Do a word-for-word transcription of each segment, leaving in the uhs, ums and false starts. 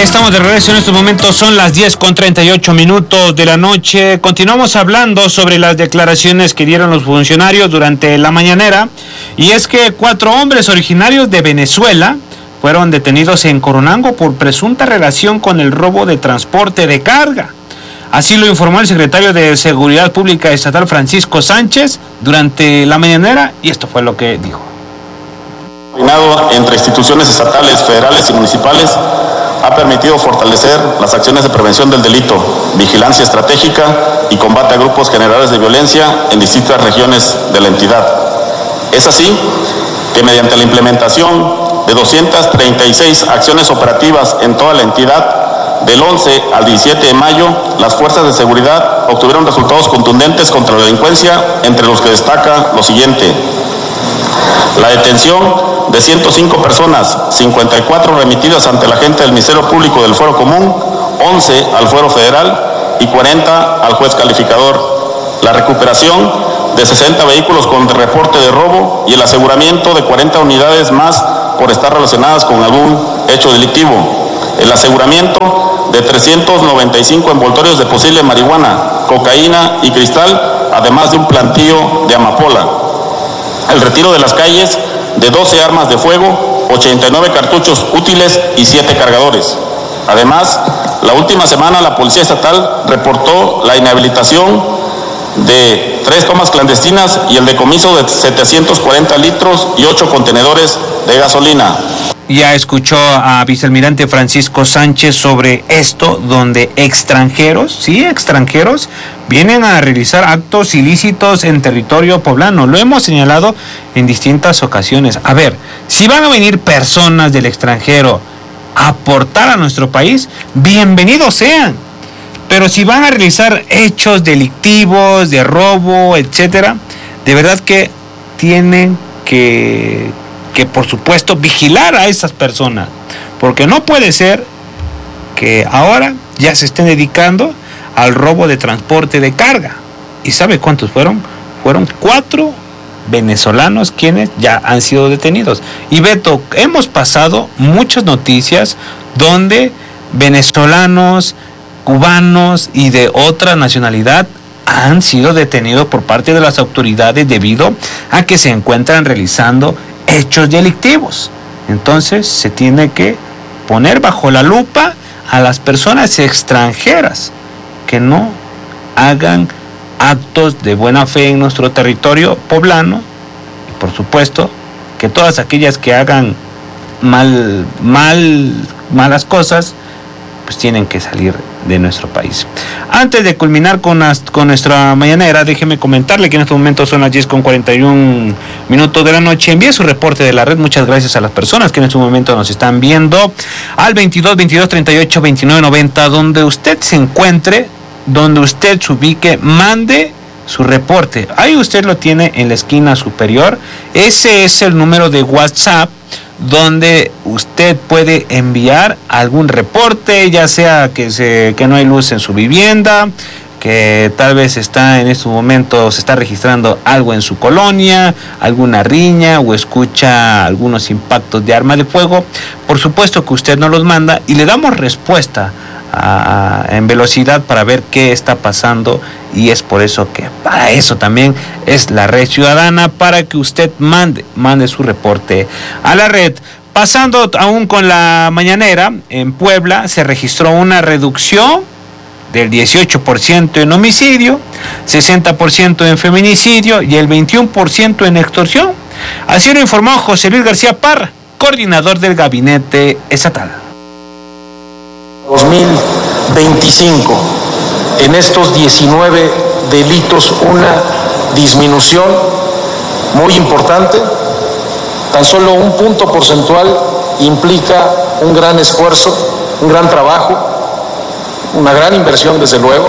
Estamos de regreso en estos momentos, son las diez con treinta y ocho minutos de la noche. Continuamos hablando sobre las declaraciones que dieron los funcionarios durante la mañanera, y es que cuatro hombres originarios de Venezuela fueron detenidos en Coronango por presunta relación con el robo de transporte de carga. Así lo informó el secretario de Seguridad Pública Estatal, Francisco Sánchez, durante la mañanera, y esto fue lo que dijo. Coordinado entre instituciones estatales, federales y municipales, ha permitido fortalecer las acciones de prevención del delito, vigilancia estratégica y combate a grupos generadores de violencia en distintas regiones de la entidad. Es así que mediante la implementación de doscientas treinta y seis acciones operativas en toda la entidad, del once al diecisiete de mayo, las fuerzas de seguridad obtuvieron resultados contundentes contra la delincuencia, entre los que destaca lo siguiente: la detención de ciento cinco personas, cincuenta y cuatro remitidas ante la agente del Ministerio Público del Fuero Común, once al Fuero Federal y cuarenta al juez calificador. La recuperación de sesenta vehículos con reporte de robo y el aseguramiento de cuarenta unidades más por estar relacionadas con algún hecho delictivo. El aseguramiento de trescientos noventa y cinco envoltorios de posible marihuana, cocaína y cristal, además de un plantío de amapola. El retiro de las calles de doce armas de fuego, ochenta y nueve cartuchos útiles y siete cargadores. Además, la última semana la Policía Estatal reportó la inhabilitación de tres tomas clandestinas y el decomiso de setecientos cuarenta litros y ocho contenedores de gasolina. Ya escuchó a vicealmirante Francisco Sánchez sobre esto, donde extranjeros, sí, extranjeros, vienen a realizar actos ilícitos en territorio poblano. Lo hemos señalado en distintas ocasiones. A ver, si van a venir personas del extranjero a aportar a nuestro país, bienvenidos sean. Pero si van a realizar hechos delictivos, de robo, etcétera, de verdad que tienen que... que por supuesto vigilar a esas personas, porque no puede ser que ahora ya se estén dedicando al robo de transporte de carga. ¿Y sabe cuántos fueron? Fueron cuatro venezolanos quienes ya han sido detenidos. Y Beto, hemos pasado muchas noticias donde venezolanos, cubanos y de otra nacionalidad han sido detenidos por parte de las autoridades debido a que se encuentran realizando hechos delictivos. Entonces se tiene que poner bajo la lupa a las personas extranjeras que no hagan actos de buena fe en nuestro territorio poblano, y por supuesto que todas aquellas que hagan mal, mal, malas cosas, pues tienen que salir de nuestro país. Antes de culminar con, las, con nuestra mañanera, déjeme comentarle que en este momento son las diez con cuarenta y un minutos de la noche. Envíe su reporte de la red. Muchas gracias a las personas que en este momento nos están viendo al veintidós, veintidós, treinta y ocho, veintinueve, noventa, donde usted se encuentre, donde usted se ubique, mande su reporte. Ahí usted lo tiene en la esquina superior. Ese es el número de WhatsApp donde usted puede enviar algún reporte, ya sea que se que no hay luz en su vivienda, que tal vez está en estos momentos, se está registrando algo en su colonia, alguna riña, o escucha algunos impactos de arma de fuego. Por supuesto que usted nos los manda y le damos respuesta a, a, en velocidad para ver qué está pasando, y es por eso que para eso también es la red ciudadana, para que usted mande, mande su reporte a la red. Pasando aún con la mañanera, en Puebla se registró una reducción del dieciocho por ciento en homicidio, sesenta por ciento en feminicidio y el veintiuno por ciento en extorsión. Así lo informó José Luis García Parra, coordinador del gabinete estatal. dos mil veinticinco, en estos diecinueve delitos, una disminución muy importante. Tan solo un punto porcentual implica un gran esfuerzo, un gran trabajo, una gran inversión desde luego.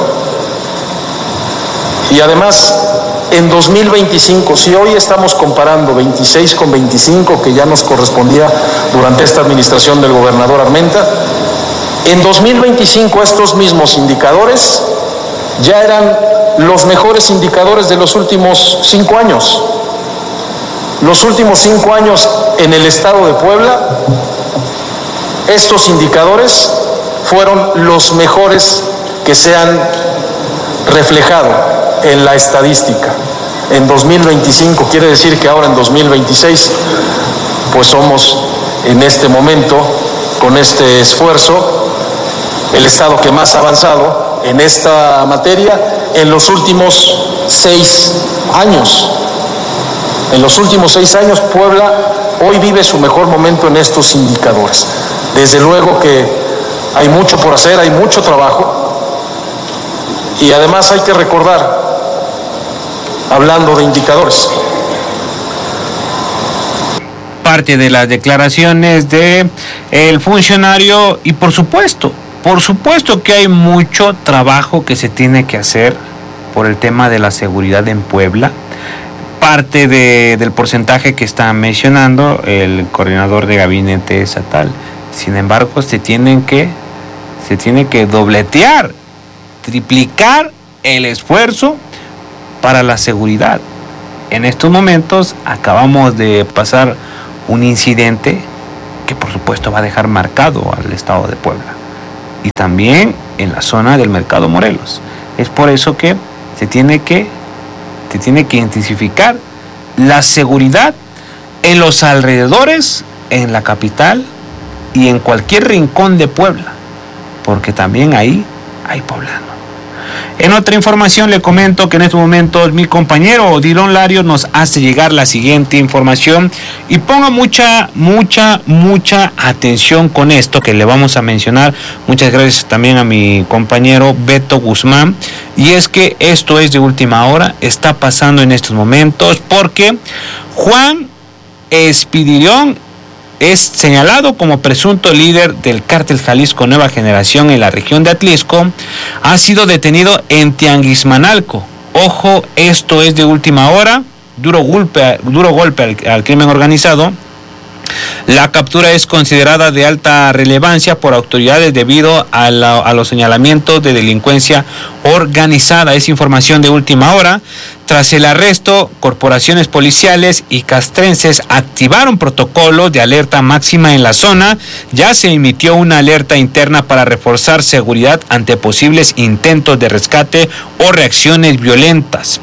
Y además, en dos mil veinticinco, si hoy estamos comparando veintiséis con veinticinco, que ya nos correspondía durante esta administración del gobernador Armenta, en dos mil veinticinco estos mismos indicadores ya eran los mejores indicadores de los últimos cinco años. Los últimos cinco años en el estado de Puebla, estos indicadores fueron los mejores que se han reflejado en la estadística. En dos mil veinticinco quiere decir que ahora en dos mil veintiséis, pues somos en este momento, con este esfuerzo, el estado que más ha avanzado en esta materia en los últimos seis años. En los últimos seis años, Puebla hoy vive su mejor momento en estos indicadores. Desde luego que hay mucho por hacer, hay mucho trabajo, y además hay que recordar, hablando de indicadores, parte de las declaraciones de el funcionario, y por supuesto, por supuesto que hay mucho trabajo que se tiene que hacer por el tema de la seguridad en Puebla. Parte de, del porcentaje que está mencionando el coordinador de gabinete estatal. Sin embargo, se tienen que se tiene que dobletear, triplicar el esfuerzo para la seguridad. En estos momentos acabamos de pasar un incidente que por supuesto va a dejar marcado al estado de Puebla y también en la zona del Mercado Morelos. Es por eso que se tiene que se tiene que intensificar la seguridad en los alrededores, en la capital y en cualquier rincón de Puebla, porque también ahí hay poblano. En otra información le comento que en estos momentos mi compañero Odilon Larios nos hace llegar la siguiente información, y ponga mucha, mucha, mucha atención con esto que le vamos a mencionar. Muchas gracias también a mi compañero Beto Guzmán, y es que esto es de última hora, está pasando en estos momentos porque Juan Espidillón es señalado como presunto líder del cártel Jalisco Nueva Generación en la región de Atlisco. Ha sido detenido en Tianguismanalco. Ojo, esto es de última hora. Duro golpe, duro golpe al, al crimen organizado. La captura es considerada de alta relevancia por autoridades debido a, la, a los señalamientos de delincuencia organizada. Es información de última hora. Tras el arresto, corporaciones policiales y castrenses activaron protocolos de alerta máxima en la zona. Ya se emitió una alerta interna para reforzar seguridad ante posibles intentos de rescate o reacciones violentas.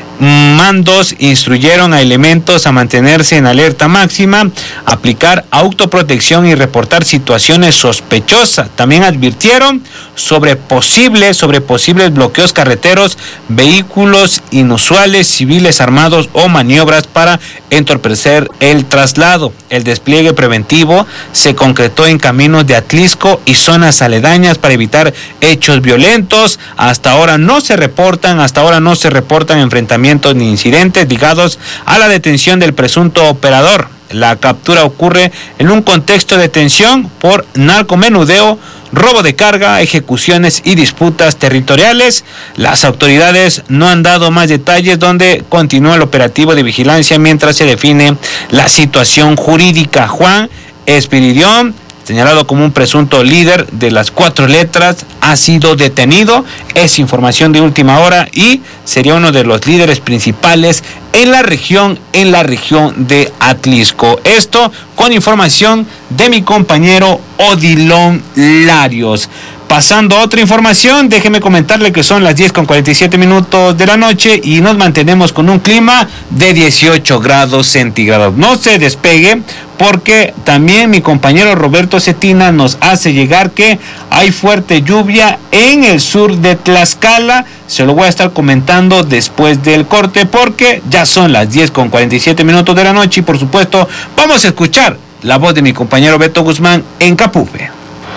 Mandos instruyeron a elementos a mantenerse en alerta máxima, aplicar autoprotección y reportar situaciones sospechosas. También advirtieron sobre posibles, sobre posibles bloqueos carreteros, vehículos inusuales, civiles armados o maniobras para entorpecer el traslado. El despliegue preventivo se concretó en caminos de Atlisco y zonas aledañas para evitar hechos violentos. Hasta ahora no se reportan, hasta ahora no se reportan enfrentamientos ni incidentes ligados a la detención del presunto operador. La captura ocurre en un contexto de tensión por narcomenudeo, robo de carga, ejecuciones y disputas territoriales. Las autoridades no han dado más detalles donde continúa el operativo de vigilancia mientras se define la situación jurídica. Juan Espidillón, señalado como un presunto líder de las cuatro letras, ha sido detenido. Es información de última hora y sería uno de los líderes principales en la región, en la región de Atlisco. Esto con información de mi compañero Odilon Larios. Pasando a otra información, déjeme comentarle que son las diez con cuarenta y siete minutos de la noche y nos mantenemos con un clima de dieciocho grados centígrados. No se despegue porque también mi compañero Roberto Cetina nos hace llegar que hay fuerte lluvia en el sur de Tlaxcala. Se lo voy a estar comentando después del corte porque ya son las diez con cuarenta y siete minutos de la noche y por supuesto vamos a escuchar la voz de mi compañero Beto Guzmán en Capufe.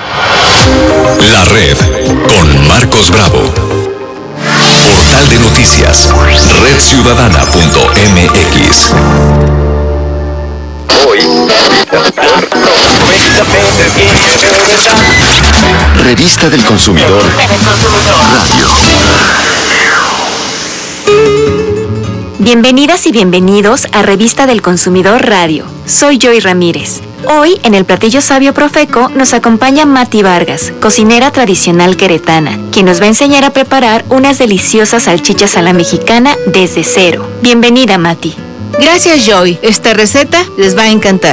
La red con Marcos Bravo. Portal de noticias red ciudadana punto m x. Revista del Consumidor Radio. Bienvenidas y bienvenidos a Revista del Consumidor Radio. Soy Joy Ramírez. Hoy, en el platillo sabio profeco, nos acompaña Mati Vargas, cocinera tradicional queretana, quien nos va a enseñar a preparar unas deliciosas salchichas a la mexicana desde cero. Bienvenida, Mati. Gracias, Joy. Esta receta les va a encantar.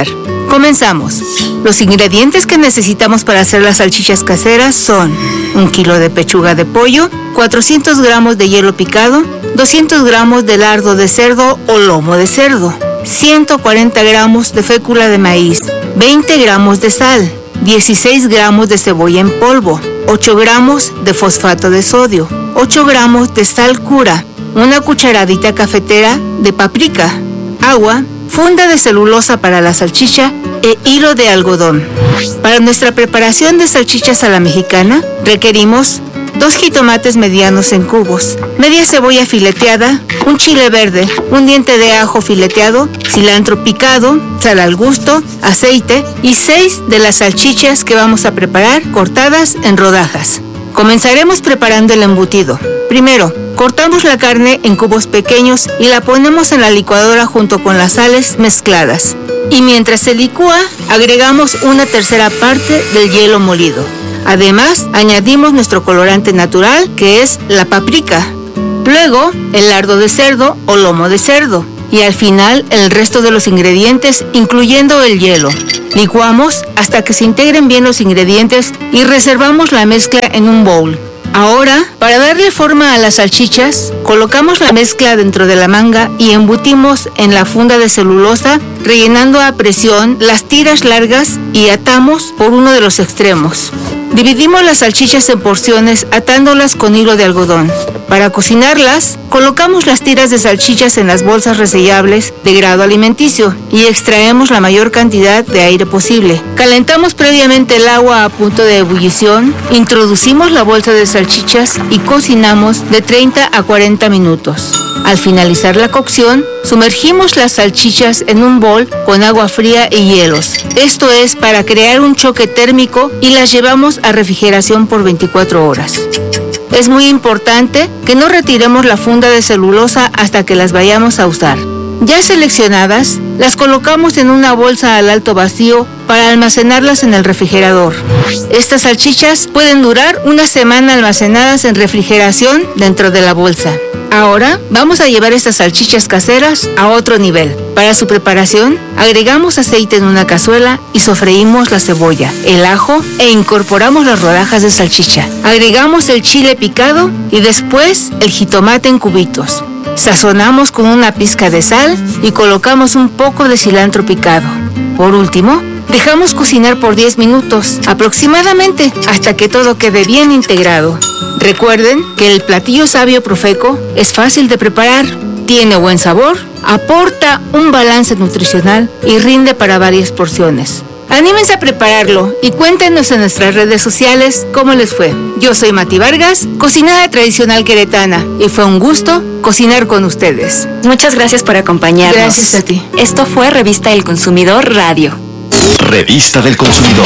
Comenzamos. Los ingredientes que necesitamos para hacer las salchichas caseras son un kilo de pechuga de pollo, cuatrocientos gramos de hielo picado, doscientos gramos de lardo de cerdo o lomo de cerdo, ciento cuarenta gramos de fécula de maíz, veinte gramos de sal, dieciséis gramos de cebolla en polvo, ocho gramos de fosfato de sodio, ocho gramos de sal cura, una cucharadita cafetera de paprika, agua, funda de celulosa para la salchicha e hilo de algodón. Para nuestra preparación de salchichas a la mexicana, requerimos dos jitomates medianos en cubos, media cebolla fileteada, un chile verde, un diente de ajo fileteado, cilantro picado, sal al gusto, aceite y seis de las salchichas que vamos a preparar cortadas en rodajas. Comenzaremos preparando el embutido. Primero, cortamos la carne en cubos pequeños y la ponemos en la licuadora junto con las sales mezcladas. Y mientras se licúa, agregamos una tercera parte del hielo molido. Además, añadimos nuestro colorante natural, que es la paprika. Luego, el lardo de cerdo o lomo de cerdo. Y al final, el resto de los ingredientes, incluyendo el hielo. Licuamos hasta que se integren bien los ingredientes y reservamos la mezcla en un bowl. Ahora, para darle forma a las salchichas, colocamos la mezcla dentro de la manga y embutimos en la funda de celulosa, rellenando a presión las tiras largas y atamos por uno de los extremos. Dividimos las salchichas en porciones atándolas con hilo de algodón. Para cocinarlas, colocamos las tiras de salchichas en las bolsas resellables de grado alimenticio y extraemos la mayor cantidad de aire posible. Calentamos previamente el agua a punto de ebullición, introducimos la bolsa de salchichas y cocinamos de treinta a cuarenta minutos. Al finalizar la cocción, sumergimos las salchichas en un bol con agua fría y hielos. Esto es para crear un choque térmico y las llevamos a refrigeración por veinticuatro horas. Es muy importante que no retiremos la funda de celulosa hasta que las vayamos a usar. Ya seleccionadas, las colocamos en una bolsa al alto vacío para almacenarlas en el refrigerador. Estas salchichas pueden durar una semana almacenadas en refrigeración dentro de la bolsa. Ahora vamos a llevar estas salchichas caseras a otro nivel. Para su preparación, agregamos aceite en una cazuela y sofreímos la cebolla, el ajo e incorporamos las rodajas de salchicha. Agregamos el chile picado y después el jitomate en cubitos. Sazonamos con una pizca de sal y colocamos un poco de cilantro picado. Por último, dejamos cocinar por diez minutos aproximadamente hasta que todo quede bien integrado. Recuerden que el platillo sabio Profeco es fácil de preparar, tiene buen sabor, aporta un balance nutricional y rinde para varias porciones. Anímense a prepararlo y cuéntenos en nuestras redes sociales cómo les fue. Yo soy Mati Vargas, cocinera tradicional queretana, y fue un gusto cocinar con ustedes. Muchas gracias por acompañarnos. Gracias a ti. Esto fue Revista del Consumidor Radio. Revista del Consumidor.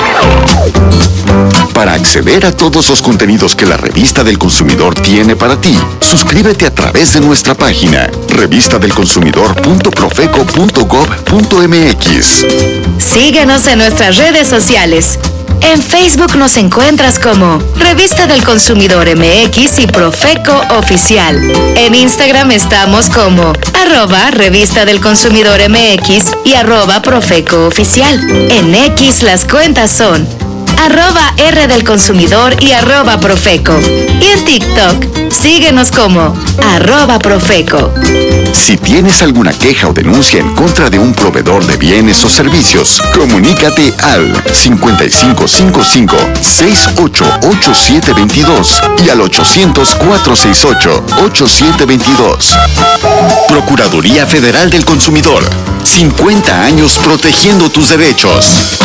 Para acceder a todos los contenidos que la Revista del Consumidor tiene para ti, suscríbete a través de nuestra página revista del consumidor punto profeco punto gob punto mx. Síguenos en nuestras redes sociales. En Facebook nos encuentras como Revista del Consumidor M X y Profeco Oficial. En Instagram estamos como arroba Revista del Consumidor M X y arroba Profeco Oficial. En X las cuentas son arroba R del Consumidor y arroba Profeco. Y en TikTok, síguenos como arroba Profeco. Si tienes alguna queja o denuncia en contra de un proveedor de bienes o servicios, comunícate al cincuenta y cinco cincuenta y cinco, sesenta y ocho, ochenta y siete veintidós y al ochocientos, cuatrocientos sesenta y ocho, ochenta y siete veintidós. Procuraduría Federal del Consumidor. cincuenta años protegiendo tus derechos.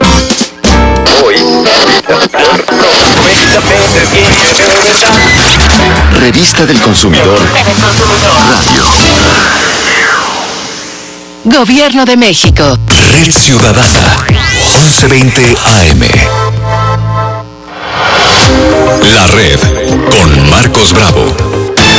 Revista del Consumidor Radio. Gobierno de México. Red Ciudadana. once veinte A M. La Red con Marcos Bravo.